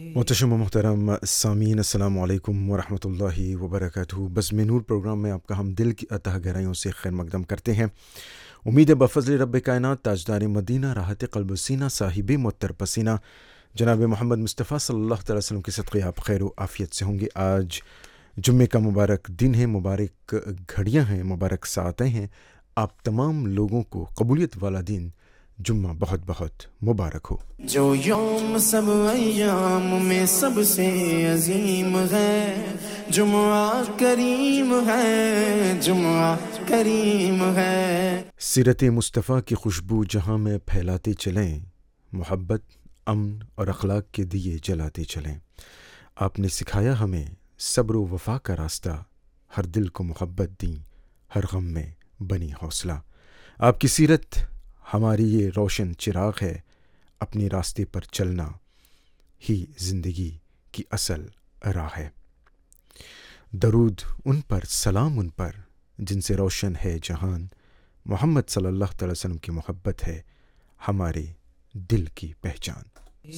محتشم و محترم سامعین، السلام علیکم ورحمۃ اللہ وبرکاتہ۔ بزم نور پروگرام میں آپ کا ہم دل کی اتہ گہرائیوں سے خیر مقدم کرتے ہیں۔ امید ہے بفضل رب کائنات تاجدار مدینہ راحت قلب و سینہ صاحب معطر پسینہ جناب محمد مصطفیٰ صلی اللہ تعالی وسلم کے صدقے آپ خیر و عافیت سے ہوں گے۔ آج جمعے کا مبارک دن ہے، مبارک گھڑیاں ہیں، مبارک ساعتیں ہیں۔ آپ تمام لوگوں کو قبولیت والا دن جمعہ بہت بہت مبارک ہو۔ جو یوم سب ایام میں سب سے عظیم ہے، جمعہ کریم ہے، جمعہ کریم ہے۔ سیرت مصطفیٰ کی خوشبو جہاں میں پھیلاتے چلیں، محبت، امن اور اخلاق کے دیے جلاتے چلیں۔ آپ نے سکھایا ہمیں صبر و وفا کا راستہ، ہر دل کو محبت دیں، ہر غم میں بنی حوصلہ۔ آپ کی سیرت ہماری یہ روشن چراغ ہے، اپنے راستے پر چلنا ہی زندگی کی اصل راہ ہے۔ درود ان پر، سلام ان پر جن سے روشن ہے جہان، محمد صلی اللہ تعالی وسلم کی محبت ہے ہمارے دل کی پہچان۔